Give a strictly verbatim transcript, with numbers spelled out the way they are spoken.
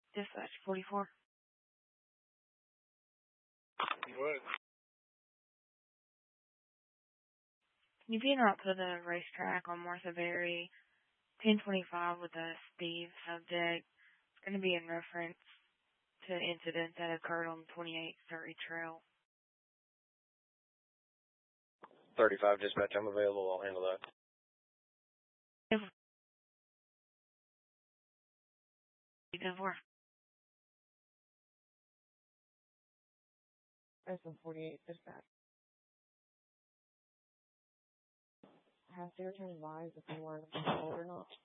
Dispatch forty-four. What? Can you be en route to the racetrack on Martha Berry, ten twenty-five with a Steve subject? It's going to be in reference to an incident that occurred on twenty-eight Surrey Trail. thirty-five dispatch, I'm available. I'll handle that. S M forty-eight dispatch. Has Sarah turned advised if you were in control or not?